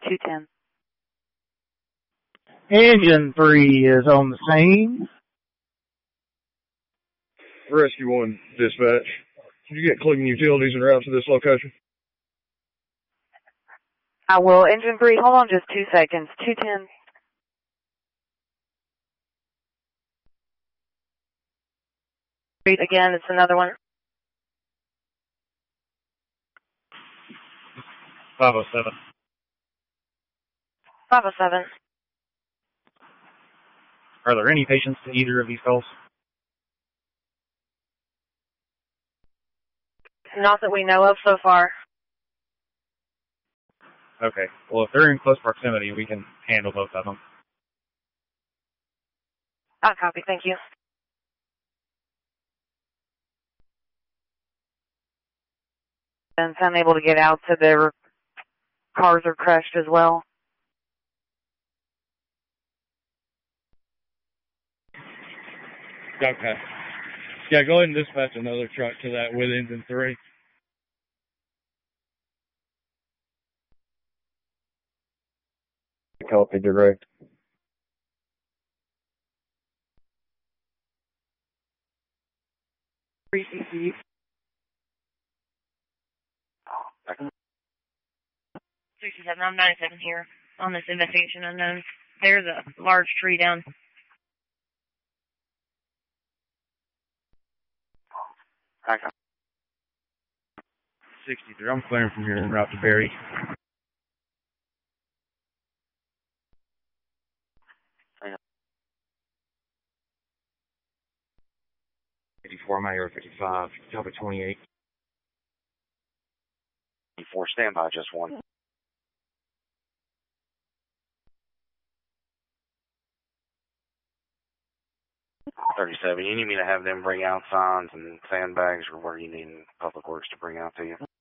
210. Engine 3 is on the scene. Rescue 1, dispatch. Can you get Cleveland Utilities en route to this location? I will. Engine 3, hold on just 2 seconds. 210. Again, it's another one. 507. 507. Are there any patients to either of these calls? Not that we know of so far. Okay. Well, if they're in close proximity, we can handle both of them. I'll copy. Thank you. And unable to get out, so their cars are crushed as well. Okay. Yeah, go ahead and dispatch another truck to that with engine 3. Copy, direct. CC. I'm 97 here on this investigation unknown. There's a large tree down. Okay. 63, I'm clearing from here en route to Berry. Hang on. 54, I'm out here at 55. Copy 28. 54, stand by, just one. 37, you need me to have them bring out signs and sandbags, or what are you needing Public Works to bring out to you?